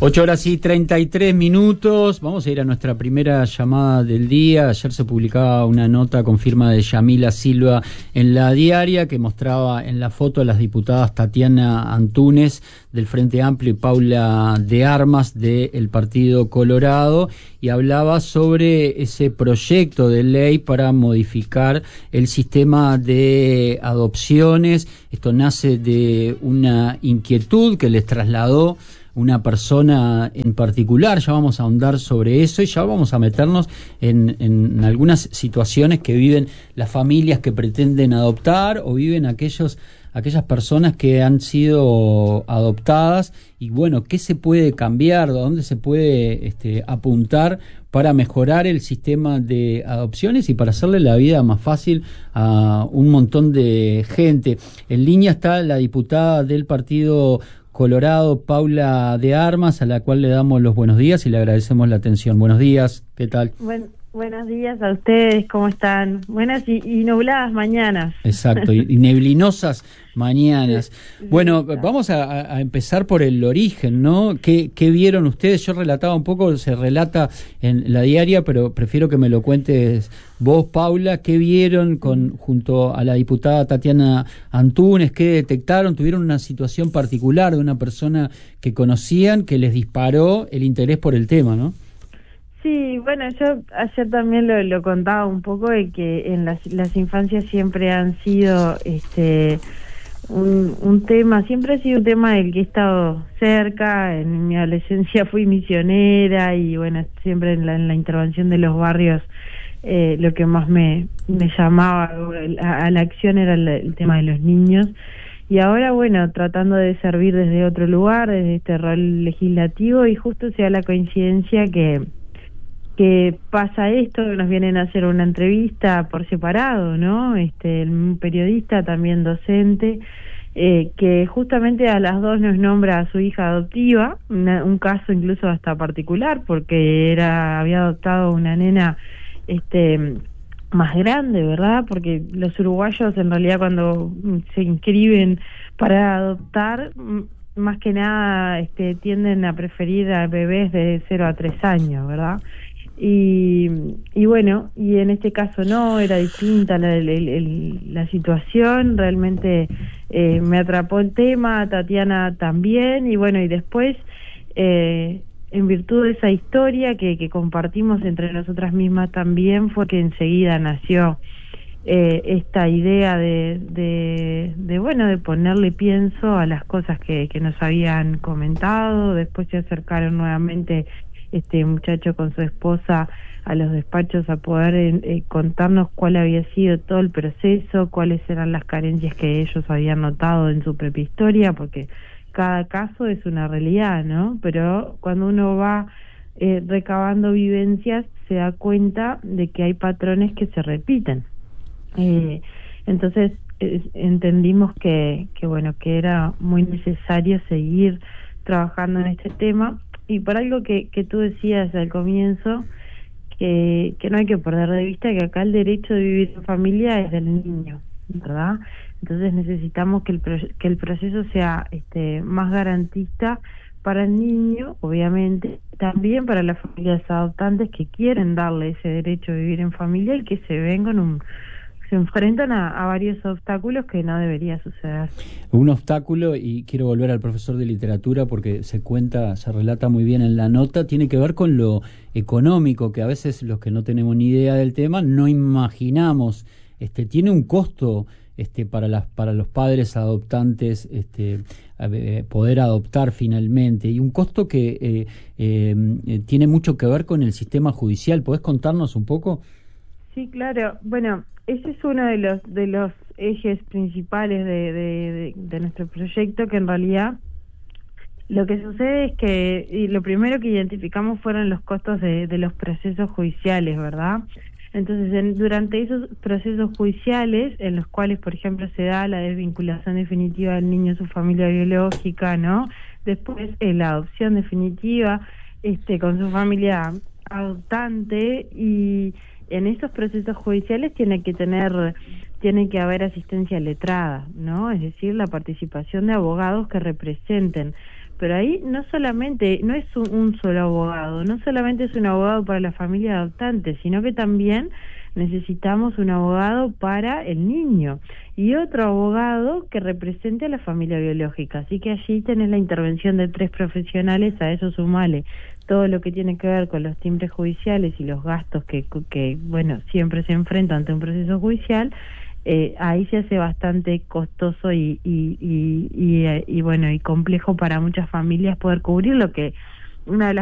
8:33. Vamos a ir a nuestra primera llamada del día. Ayer se publicaba una nota con firma de Yamila Silva en La Diaria que mostraba en la foto a las diputadas Tatiana Antúnez del Frente Amplio y Paula de Armas del Partido Colorado, y hablaba sobre ese proyecto de ley para modificar el sistema de adopciones. Esto nace de una inquietud que les trasladó una persona en particular. Ya vamos a ahondar sobre eso y ya vamos a meternos en algunas situaciones que viven las familias que pretenden adoptar o viven aquellas personas que han sido adoptadas, y bueno, ¿qué se puede cambiar? ¿Dónde se puede apuntar para mejorar el sistema de adopciones y para hacerle la vida más fácil a un montón de gente? En línea está la diputada del Partido Colorado, Paula de Armas, a la cual le damos los buenos días y le agradecemos la atención. Buenos días, ¿qué tal? Buenos días a ustedes, ¿cómo están? Buenas y nubladas mañanas. Exacto, y neblinosas mañanas. Sí, bueno, vamos a empezar por el origen, ¿no? ¿Qué vieron ustedes? Yo relataba un poco, se relata en La Diaria, pero prefiero que me lo cuentes vos, Paula. ¿Qué vieron junto a la diputada Tatiana Antúnez? ¿Qué detectaron? ¿Tuvieron una situación particular de una persona que conocían que les disparó el interés por el tema, no? Sí, bueno, yo ayer también lo contaba un poco de que en las infancias siempre han sido un tema, siempre ha sido un tema del que he estado cerca. En mi adolescencia fui misionera y bueno, siempre en la intervención de los barrios lo que más me llamaba a la acción era el tema de los niños. Y ahora, bueno, tratando de servir desde otro lugar, desde este rol legislativo, y justo se da la coincidencia que pasa esto, que nos vienen a hacer una entrevista por separado, ¿no? Un periodista, también docente, que justamente a las dos nos nombra a su hija adoptiva, un caso incluso hasta particular, porque había adoptado una nena más grande, ¿verdad? Porque los uruguayos en realidad cuando se inscriben para adoptar, más que nada tienden a preferir a bebés de 0 a 3 años, ¿verdad? Y bueno, y en este caso no, era distinta la situación. Realmente me atrapó el tema, Tatiana también, y bueno, y después en virtud de esa historia que compartimos entre nosotras mismas también, fue que enseguida nació esta idea de ponerle pienso a las cosas que nos habían comentado. Después se acercaron nuevamente este muchacho con su esposa a los despachos a poder contarnos cuál había sido todo el proceso, cuáles eran las carencias que ellos habían notado en su propia historia, porque cada caso es una realidad, ¿no? Pero cuando uno va recabando vivencias, se da cuenta de que hay patrones que se repiten. Entonces entendimos que era muy necesario seguir trabajando en este tema. Y por algo que tú decías al comienzo, que no hay que perder de vista que acá el derecho de vivir en familia es del niño, ¿verdad? Entonces necesitamos que el proceso sea más garantista para el niño, obviamente, también para las familias adoptantes que quieren darle ese derecho a vivir en familia y que se enfrentan a varios obstáculos que no debería suceder. Un obstáculo, y quiero volver al profesor de literatura porque se relata muy bien en la nota, tiene que ver con lo económico, que a veces los que no tenemos ni idea del tema no imaginamos. Tiene un costo para los padres adoptantes poder adoptar finalmente, y un costo que tiene mucho que ver con el sistema judicial. ¿Podés contarnos un poco? Sí, claro. Bueno, ese es uno de los ejes principales de nuestro proyecto, que en realidad lo que sucede es que lo primero que identificamos fueron los costos de los procesos judiciales, ¿verdad? Entonces, durante esos procesos judiciales, en los cuales, por ejemplo, se da la desvinculación definitiva del niño a su familia biológica, ¿no? Después, la adopción definitiva con su familia adoptante, y en esos procesos judiciales tiene que haber asistencia letrada, ¿no? Es decir, la participación de abogados que representen pero ahí no solamente, no es un solo abogado, no solamente es un abogado para la familia adoptante, sino que también necesitamos un abogado para el niño y otro abogado que represente a la familia biológica. Así que allí tenés la intervención de 3 profesionales, a eso sumale todo lo que tiene que ver con los timbres judiciales y los gastos que bueno, siempre se enfrentan ante un proceso judicial. Ahí se hace bastante costoso y bueno, y complejo para muchas familias poder cubrir lo que una de las